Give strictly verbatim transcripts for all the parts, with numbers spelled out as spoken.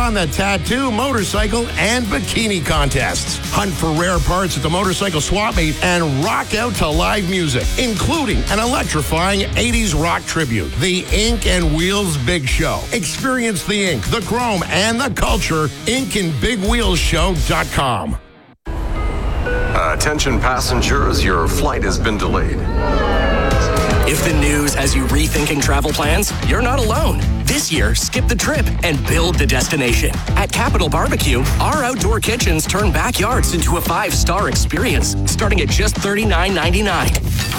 won the tattoo, motorcycle, and bikini contests. Hunt for rare parts at the motorcycle swap meet and rock out to live music, including an electrifying eighties rock tribute, the Ink and Wheels Big Show. Experience the ink, the chrome, and the culture. ink and big wheels show dot com. Attention passengers, your flight has been delayed. If the news has you rethinking travel plans, you're not alone. This year, skip the trip and build the destination. At Capital Barbecue, our outdoor kitchens turn backyards into a five-star experience, starting at just thirty-nine ninety-nine.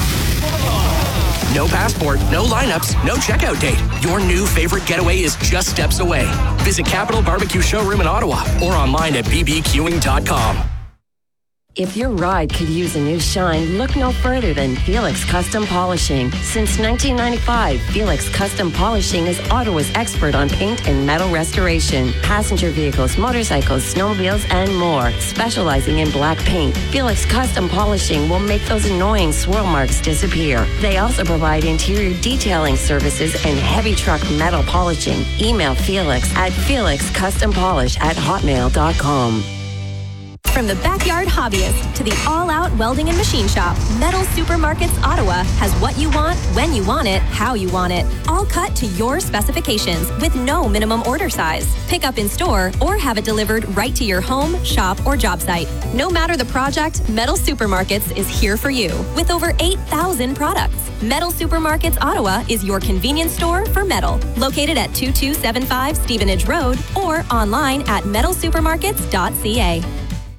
No passport, no lineups, no checkout date. Your new favorite getaway is just steps away. Visit Capital Barbecue Showroom in Ottawa or online at b b q ing dot com. If your ride could use a new shine, look no further than Felix Custom Polishing. Since nineteen ninety-five, Felix Custom Polishing is Ottawa's expert on paint and metal restoration, passenger vehicles, motorcycles, snowmobiles, and more. Specializing in black paint, Felix Custom Polishing will make those annoying swirl marks disappear. They also provide interior detailing services and heavy truck metal polishing. Email Felix at felix custom polish at hotmail dot com. From the backyard hobbyist to the all-out welding and machine shop, Metal Supermarkets Ottawa has what you want, when you want it, how you want it. All cut to your specifications with no minimum order size. Pick up in store or have it delivered right to your home, shop, or job site. No matter the project, Metal Supermarkets is here for you with over eight thousand products. Metal Supermarkets Ottawa is your convenience store for metal. Located at two two seven five Stevenage Road or online at metal supermarkets dot c a.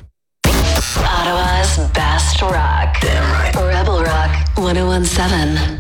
Ottawa's best rock. Damn right. Rebel Rock one oh one seven.